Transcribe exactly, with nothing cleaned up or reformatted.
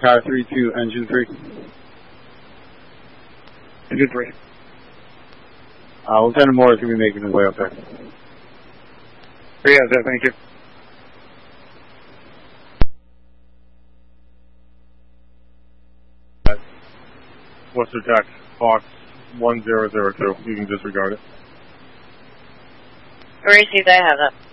car three two, engine three. Engine three. Uh, Lieutenant Moore is going to be making his way up there. Three has that, thank you. Worcester Tech, Fox one zero zero two. You can disregard it. Receive, I have that.